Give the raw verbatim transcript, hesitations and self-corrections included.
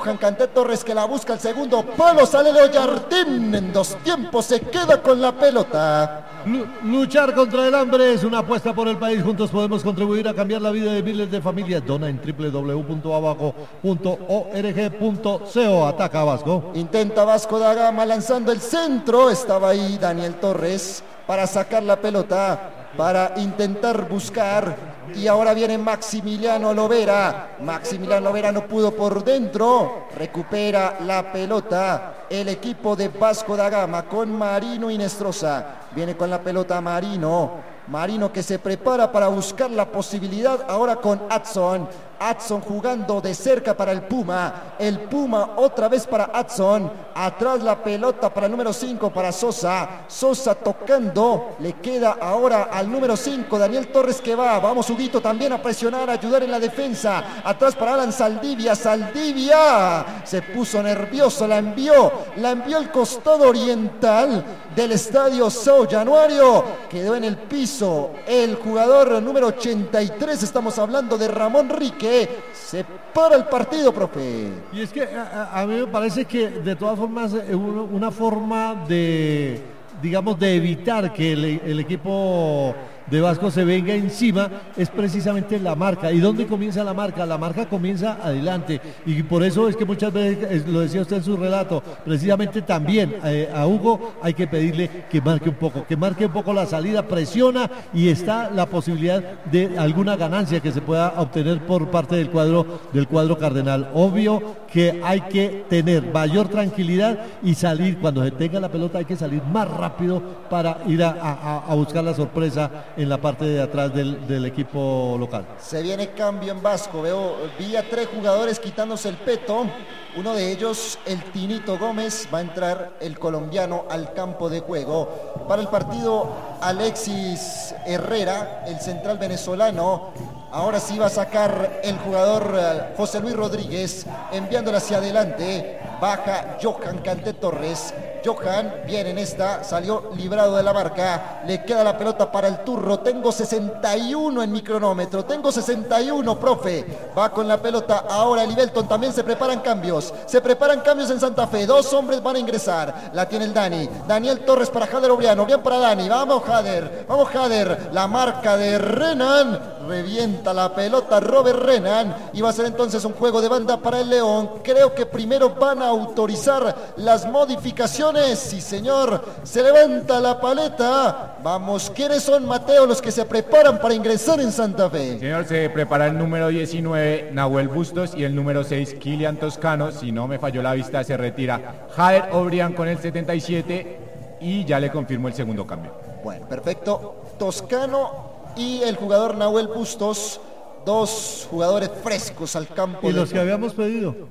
Johan Canté Torres que la busca el segundo palo, sale Leo Jardín, en dos tiempos se queda con la pelota. Luchar contra el hambre es una apuesta por el país. Juntos podemos contribuir a cambiar la vida de miles de familias. Dona en doble u doble u doble u punto abaco punto org punto co. Ataca Vasco. Intenta Vasco da Gama lanzando el centro. Estaba ahí Daniel Torres para sacar la pelota, para intentar buscar. Y ahora viene Maximiliano Lovera. Maximiliano Lovera no pudo por dentro. Recupera la pelota el equipo de Vasco da Gama con Marino Inestrosa. Viene con la pelota Marino. Marino que se prepara para buscar la posibilidad ahora con Adson. Adson jugando de cerca para el Puma. El Puma otra vez para Adson. Atrás la pelota para el número cinco para Sosa. Sosa tocando. Le queda ahora al número cinco Daniel Torres que va. Vamos Huguito también a presionar, a ayudar en la defensa. Atrás para Alan Saldivia. Saldivia se puso nervioso. La envió. La envió al costado oriental del estadio São Januario. Quedó en el piso el jugador número ochenta y tres. Estamos hablando de Ramón Rique. Se para el partido, profe. Y es que a, a mí me parece que de todas formas una, una forma de, digamos, de evitar que el, el equipo de Vasco se venga encima es precisamente la marca. ¿Y dónde comienza la marca? La marca comienza adelante, y por eso es que muchas veces, lo decía usted en su relato, precisamente también eh, a Hugo hay que pedirle que marque un poco, que marque un poco la salida, presiona y está la posibilidad de alguna ganancia que se pueda obtener por parte del cuadro del cuadro cardenal. Obvio que hay que tener mayor tranquilidad y salir, cuando se tenga la pelota hay que salir más rápido para ir a, a, a buscar la sorpresa en la parte de atrás del, del equipo local. Se viene cambio en Vasco. Veo, vi a tres jugadores quitándose el peto. Uno de ellos, el Tinito Gómez, va a entrar el colombiano al campo de juego. Para el partido, Alexis Herrera, el central venezolano. Ahora sí va a sacar el jugador uh, José Luis Rodríguez, enviándola hacia adelante. Baja Johan Canté Torres. Johan viene en esta, salió librado de la marca. Le queda la pelota para el Turro. Tengo sesenta y uno en mi cronómetro. Tengo sesenta y uno, profe. Va con la pelota ahora Livelton. También se preparan cambios. Se preparan cambios en Santa Fe. Dos hombres van a ingresar. La tiene el Dani. Daniel Torres para Jader Obriano. Bien para Dani. Vamos Jader. Vamos Jader. La marca de Renan. Revienta la pelota Robert Renan. Y va a ser entonces un juego de banda para el León. Creo que primero van a autorizar las modificaciones. Sí, señor. Se levanta la paleta. Vamos, ¿quiénes son, Mateo, los que se preparan para ingresar en Santa Fe? Señor, se prepara el número diecinueve, Nahuel Bustos, y el número seis, Kilian Toscano. Si no me falló la vista, se retira Jader Obrian con el setenta y siete y ya le confirmo el segundo cambio. Bueno, perfecto. Toscano y el jugador Nahuel Bustos, dos jugadores frescos al campo. Y los que habíamos pedido.